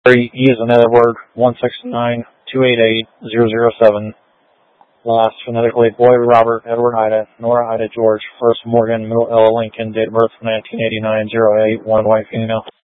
E is an Edward, 169-288-007. Last, phonetically, Boy Robert Edward Ida, Nora Ida George, First Morgan, Middle Ella Lincoln, date of birth 1989-08, one wife female.